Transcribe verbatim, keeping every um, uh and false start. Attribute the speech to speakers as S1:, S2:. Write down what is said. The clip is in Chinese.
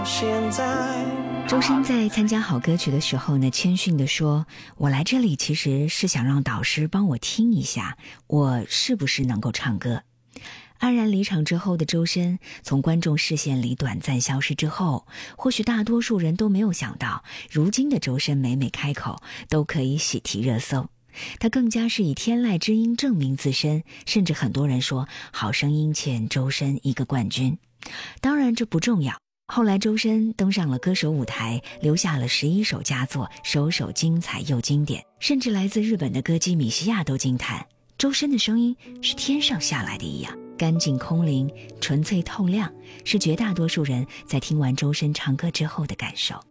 S1: 现在
S2: 周深在参加好歌曲的时候呢，谦逊地说，我来这里其实是想让导师帮我听一下我是不是能够唱歌。黯然离场之后的周深从观众视线里短暂消失之后，或许大多数人都没有想到，如今的周深每每开口都可以喜提热搜。他更加是以天籁之音证明自身，甚至很多人说好声音欠周深一个冠军。当然这不重要，后来周深登上了歌手舞台，留下了十一首佳作，首首精彩又经典，甚至来自日本的歌姬米西亚都惊叹，周深的声音是天上下来的一样，干净空灵，纯粹透亮，是绝大多数人在听完周深唱歌之后的感受。